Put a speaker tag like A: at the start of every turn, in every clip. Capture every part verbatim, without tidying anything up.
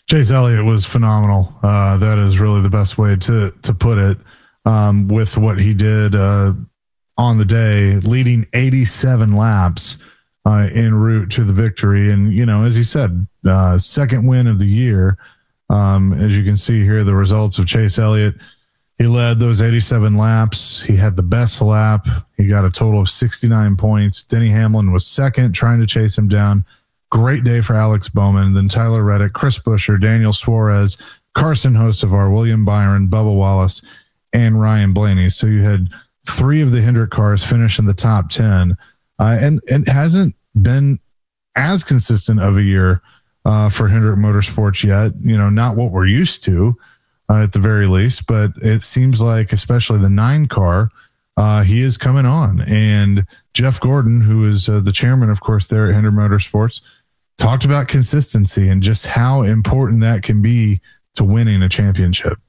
A: Chase Elliott was phenomenal. Uh, that is really the best way to to put it. Um, with what he did uh, on the day, leading eighty-seven laps uh, en route to the victory, and you know, as he said, uh, second win of the year. Um, as you can see here, the results of Chase Elliott. He led those eighty-seven laps. He had the best lap. He got a total of sixty-nine points. Denny Hamlin was second, trying to chase him down. Great day for Alex Bowman. Then Tyler Reddick, Chris Buescher, Daniel Suarez, Carson Hocevar, William Byron, Bubba Wallace, and Ryan Blaney. So you had three of the Hendrick cars finish in the top ten. Uh, and, and it hasn't been as consistent of a year uh, for Hendrick Motorsports yet. You know, not what we're used to uh, at the very least, but it seems like, especially the nine car, uh, he is coming on. And Jeff Gordon, who is uh, the chairman, of course, there at Hendrick Motorsports, talked about consistency and just how important that can be to winning a championship.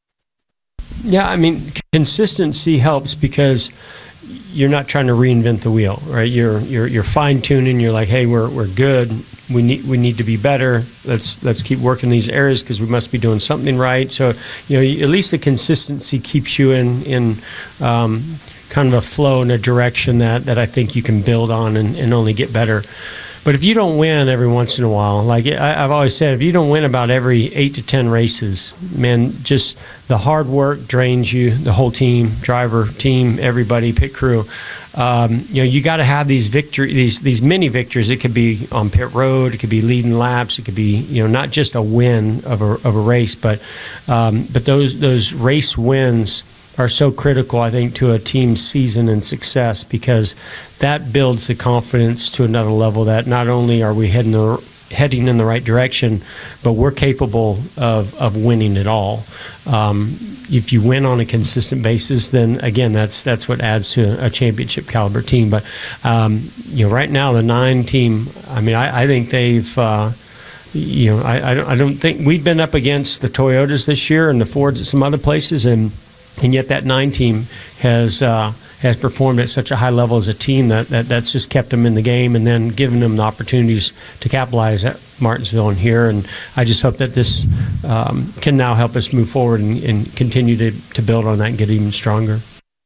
B: Yeah, I mean, consistency helps because you're not trying to reinvent the wheel, right? You're you're you're fine tuning. You're like, hey, we're we're good. We need we need to be better. Let's let's keep working these areas because we must be doing something right. So, you know, at least the consistency keeps you in in um, kind of a flow in a direction that that I think you can build on and, and only get better. But if you don't win every once in a while, like I, I've always said, if you don't win about every eight to ten races, man, just the hard work drains you, the whole team, driver, team, everybody, pit crew. Um, you know, you got to have these victory, these these mini victories. It could be on pit road, it could be leading laps, it could be, you know, not just a win of a of a race, but um, but those those race wins are so critical, I think, to a team's season and success, because that builds the confidence to another level that not only are we heading the, heading in the right direction, but we're capable of, of winning it all. Um, if you win on a consistent basis, then again, that's that's what adds to a championship caliber team. But um, you know, right now the nine team, I mean, I, I think they've. Uh, you know, I, I don't, I don't think we've been up against the Toyotas this year and the Fords at some other places, and. And yet that nine team has uh, has performed at such a high level as a team that, that that's just kept them in the game and then given them the opportunities to capitalize at Martinsville and here. And I just hope that this um, can now help us move forward and, and continue to, to build on that and get even stronger.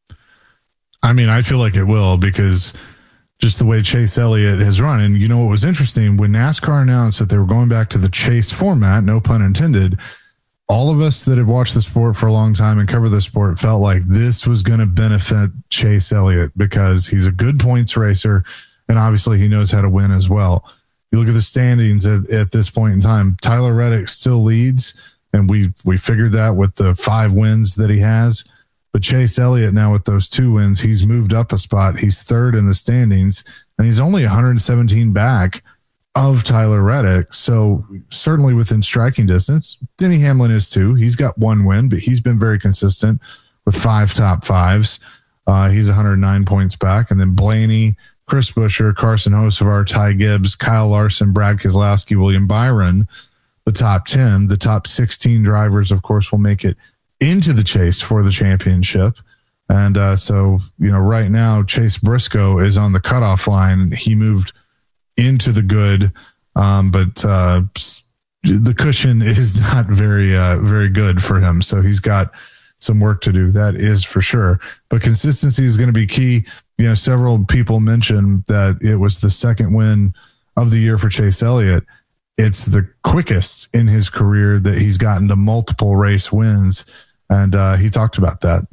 A: I mean, I feel like it will, because just the way Chase Elliott has run. And you know what was interesting? When NASCAR announced that they were going back to the chase format, no pun intended, all of us that have watched the sport for a long time and cover the sport felt like this was going to benefit Chase Elliott because he's a good points racer, and obviously he knows how to win as well. You look at the standings at, at this point in time, Tyler Reddick still leads, and we we figured that with the five wins that he has. But Chase Elliott now with those two wins, he's moved up a spot. He's third in the standings, and he's only one hundred seventeen back of Tyler Reddick. So certainly within striking distance. Denny Hamlin is too. He's got one win, but he's been very consistent with five top fives. Uh, he's one hundred nine points back. And then Blaney, Chris Buescher, Carson Hocevar, Ty Gibbs, Kyle Larson, Brad Keselowski, William Byron, the top ten. The top sixteen drivers, of course, will make it into the chase for the championship. And uh, so, you know, right now, Chase Briscoe is on the cutoff line. He moved into the good, um, but uh, the cushion is not very, uh, very good for him. So he's got some work to do. That is for sure. But consistency is going to be key. You know, several people mentioned that it was the second win of the year for Chase Elliott. It's the quickest in his career that he's gotten to multiple race wins, and uh, he talked about that.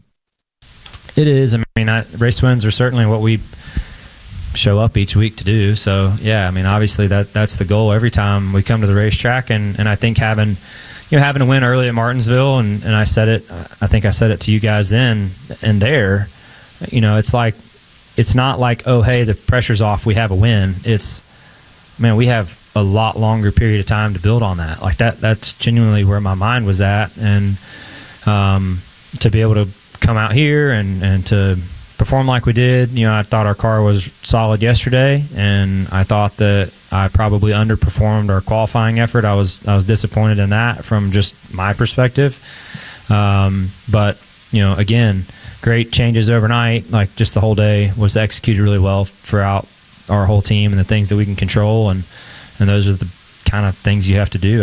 C: It is. I mean, I, race wins are certainly what we show up each week to do. So yeah, I mean, obviously that that's the goal every time we come to the racetrack. And, and I think having, you know, having a win early at Martinsville, and, and I said it, I think I said it to you guys then and there, you know, it's like, it's not like, oh, hey, the pressure's off, we have a win. It's, man, we have a lot longer period of time to build on that. Like that, that's genuinely where my mind was at. And um, to be able to come out here and, and to perform like we did. You know, I thought our car was solid yesterday, and I thought that I probably underperformed our qualifying effort. I was I was disappointed in that from just my perspective. Um, but, you know, again, great changes overnight. Like, just the whole day was executed really well throughout our whole team and the things that we can control, and, and those are the kind of things you have to do.